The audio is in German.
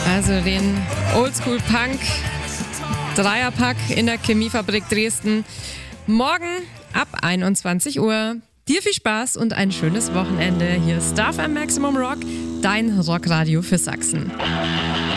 Also den Oldschool Punk Dreierpack in der Chemiefabrik Dresden. Morgen ab 21 Uhr. Dir viel Spaß und ein schönes Wochenende. Hier ist Star FM Maximum Rock, dein Rockradio für Sachsen.